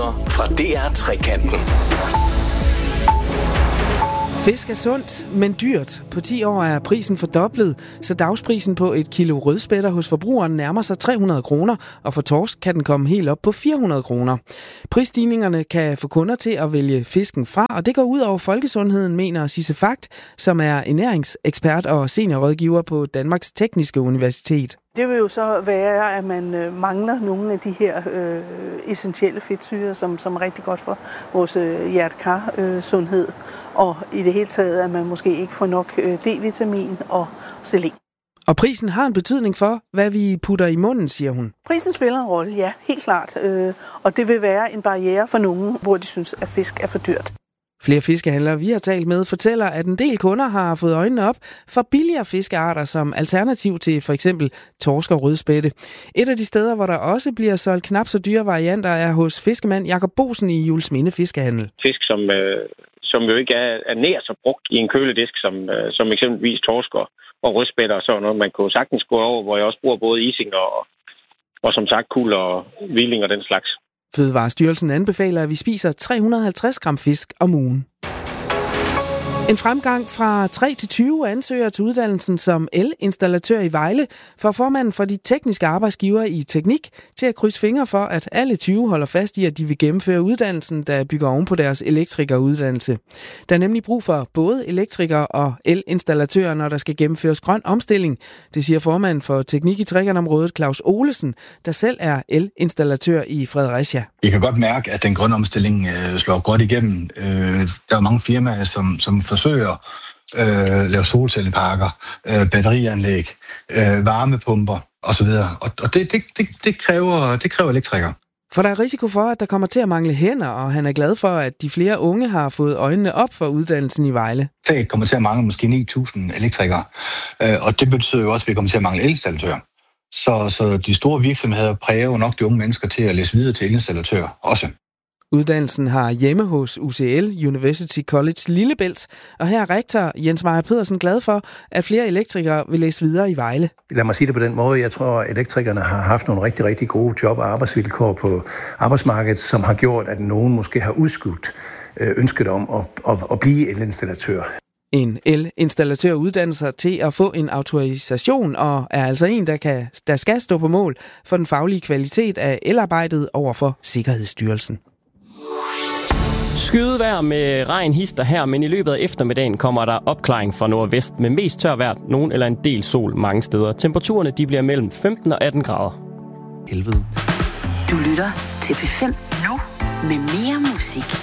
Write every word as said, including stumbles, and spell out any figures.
Nyheder fra D R Trekanten. Fisk er sundt, men dyrt. På ti år er prisen fordoblet, så dagsprisen på et kilo rødspætter hos forbrugeren nærmer sig tre hundrede kroner, og for torsk kan den komme helt op på fire hundrede kroner. Prisstigningerne kan få kunder til at vælge fisken fra, og det går ud over folkesundheden, mener Sisse Fagt, som er ernæringsekspert og seniorrådgiver på Danmarks Tekniske Universitet. Det vil jo så være, at man øh, mangler nogle af de her øh, essentielle fedtsyrer, som, som er rigtig godt for vores øh, hjerte-kar-sundhed. Og i det hele taget, at man måske ikke får nok øh, D-vitamin og selen. Og prisen har en betydning for, hvad vi putter i munden, siger hun. Prisen spiller en rolle, ja, helt klart. Øh, og det vil være en barriere for nogen, hvor de synes, at fisk er for dyrt. Flere fiskehandlere, vi har talt med, fortæller, at en del kunder har fået øjnene op for billigere fiskearter som alternativ til for eksempel torsk og rødspætte. Et af de steder, hvor der også bliver solgt knap så dyre varianter, er hos fiskemand Jakob Bosen i Juelsminde Fiskehandel. Fisk, som, øh, som jo ikke er, er nær så brugt i en køledisk, som, øh, som eksempelvis torsk og, og rødspætter og sådan noget. Man kunne sagtens gå over, hvor jeg også bruger både ising og, og som sagt kul og hviling og den slags. Fødevarestyrelsen anbefaler, at vi spiser tre hundrede og halvtreds gram fisk om ugen. En fremgang fra tre til tyve ansøgere til uddannelsen som elinstallatør i Vejle får formanden for de tekniske arbejdsgivere i teknik til at krydse fingre for, at alle tyve holder fast i, at de vil gennemføre uddannelsen, der bygger oven på deres elektrikeruddannelse. Der er nemlig brug for både elektrikere og elinstallatører, når der skal gennemføres grøn omstilling. Det siger formanden for teknik i trekantområdet Claus Olesen, der selv er elinstallatør i Fredericia. Jeg kan godt mærke, at den grønne omstilling øh, slår godt igennem. Øh, der er mange firmaer, som, som forsøger at øh, lave solcelleparker, øh, batterianlæg, øh, varmepumper osv. Og, og det, det, det, det, kræver, det kræver elektrikere. For der er risiko for, at der kommer til at mangle hænder, og han er glad for, at de flere unge har fået øjnene op for uddannelsen i Vejle. Det kommer til at mangle måske ni tusind elektrikere, øh, og det betyder jo også, at vi kommer til at mangle elinstallatører. Så, så de store virksomheder præger jo nok de unge mennesker til at læse videre til elinstallatører også. Uddannelsen har hjemme hos U C L, University College Lillebælt, og her er rektor Jens Meyer Pedersen glad for, at flere elektrikere vil læse videre i Vejle. Lad mig sige det på den måde. Jeg tror, at elektrikerne har haft nogle rigtig, rigtig gode job- og arbejdsvilkår på arbejdsmarkedet, som har gjort, at nogen måske har udskudt ønsket om at, at, at blive elinstallatør. En elinstallatør uddanner sig til at få en autorisation og er altså en, der, kan, der skal stå på mål for den faglige kvalitet af elarbejdet over for Sikkerhedsstyrelsen. Skydevejr med regn hister her, men i løbet af eftermiddagen kommer der opklaring fra nordvest med mest tør vejr, nogen eller en del sol mange steder. Temperaturerne de bliver mellem femten og atten grader. Helvede. Du lytter til P fem nu med mere musik.